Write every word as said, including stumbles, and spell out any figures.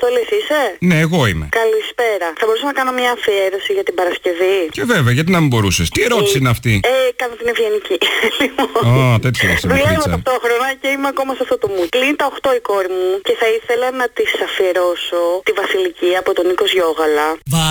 Αποστόλης είσαι? Ναι, εγώ είμαι. Καλησπέρα. Θα μπορούσα να κάνω μια αφιέρωση για την Παρασκευή? Και βέβαια, γιατί να μην μπορούσες. Τι ερώτηση ε, είναι αυτή? Ε, κάνω την ευγενική. Ω, oh, τέτοια είναι. Δουλεύω ταυτόχρονα και είμαι ακόμα σε αυτό το mood. Κλείνει τα οκτώ η κόρη μου και θα ήθελα να της αφιερώσω τη Βασιλική από τον Νίκος Γιώγαλα.